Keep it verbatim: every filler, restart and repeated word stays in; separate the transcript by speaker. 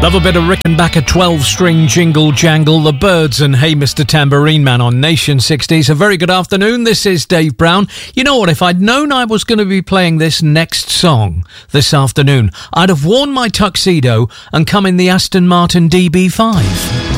Speaker 1: Love a bit of Rickenbacker twelve-string jingle jangle, The Birds and Hey Mister Tambourine Man on Nation sixties. A very good afternoon, this is Dave Brown. You know what, if I'd known I was going to be playing this next song this afternoon, I'd have worn my tuxedo and come in the Aston Martin D B five.